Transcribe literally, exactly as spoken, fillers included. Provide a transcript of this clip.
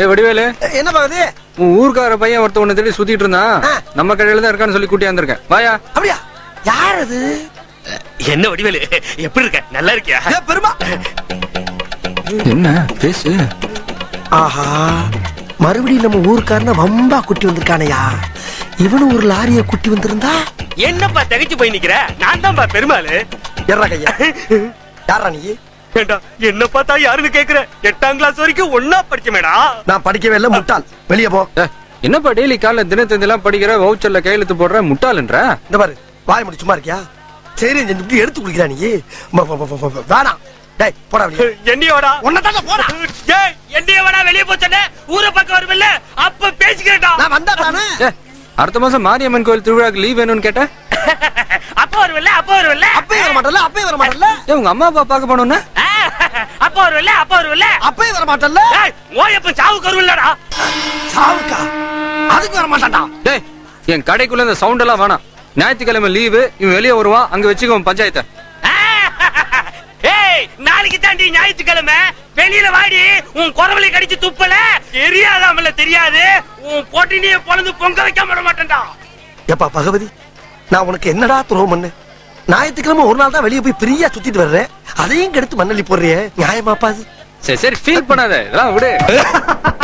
ஏ வடிவேலு, என்ன பாக்குது? உன் ஊர்க்கார பையன் ஒருத்த உன்னை தேடி சுத்திட்டு இருந்தான். நம்ம கடையில தான் இருக்கான்னு சொல்லி கூட்டியாந்துருக்கேன். வாயா. அப்படியா? யார் அது? என்ன வடிவேலு, எப்படி இருக்க? நல்லா இருக்கியா? பெருமா. என்ன பேசு? ஆஹா, மறுபடியும் நம்ம ஊருக்காரன வம்பா குட்டி வந்திருக்கானையா? இவனு ஒரு லாரிய குட்டி வந்திருந்தா என்னப்பா தகைச்சு போய் நிக்கிற? நான் தான்ப்பா பெருமாளு. எர்ரா கையா. யாரா நீ? ஏண்டா என்ன பார்த்தா யாருன்னு கேக்குற? எட்டாம் கிளாஸ் வரைக்கும் ஒன்னா படிச்சமேடா. நான் படிக்கவே இல்ல, முட்டாள். வெளியே போ. என்னப்பா டெய்லி காலைல தினத்தந்தெல்லாம் படிக்கிற, வவுச்சர்ல கையெழுத்து போடுற, முட்டாளுன்ற? இந்த பாரு, வாய் முடி சும்மா இருக்கியா? சரி, இப்படி எடுத்து குடிக்கிறா நீ. வேணாம். டேய் போடா வெளியே. என்னையோடா? உன்னதாங்க போடா. டேய் என்னையோடா வெளிய போச்சனே? ஊர பக்கம் வருவல்ல, அப்ப பேசிக்கிறடா. நான் வந்தா தானே. அடுத்த மாசம் மாரியம்மன் கோயில் திருவிழாக்கு லீவ் வேணும்னு கேட்ட. அப்ப வருவல்ல, அப்ப வருவல்ல. அப்பவே வர மாட்டல்ல, அப்பவே வர மாட்டல்ல. ஏ உங்க அம்மா அப்பா பார்க்க போனோம்னா? அப்ப வருவல்ல, அப்ப வருவல்ல. அப்பவே வர மாட்டல்ல. டேய் ஓயப்ப சாவுக்கு வருவல்லடா. சாவுக்கா? அதுக்கு வர மாட்டான்டா. டேய் என் கடைக்குள்ள இந்த சவுண்ட் எல்லாம் வேணாம். ஞாயிற்றுக்கிழமை லீவு, இவன் வெளியே வருவான், அங்க வச்சுக்கோ பஞ்சாயத்தை. ஏய் நாளைக்கு தாண்டி ஞாயிற்றுக்கிழமை, வெளியில வாடி. உன் குரவலை கடிச்சு துப்பல தெரியாதாமல தெரியாது. உன் பொட்டினிய பொழுது பொங்க வைக்க விட மாட்டேன்டா. எப்பா பகவதி, நான் உனக்கு என்னடா துரோகம் பண்ணு? ஞாயிற்றுக்கிழமை ஒரு நாள் தான் வெளியே போய் பிரியா சுத்திட்டு வர்றேன், அதையும் கெடுத்து மண்ணள்ளி போடுறியே, நியாயமாப்பா அது? சரி சரி ஃபீல் பண்ணாத, இதெல்லாம் விடு.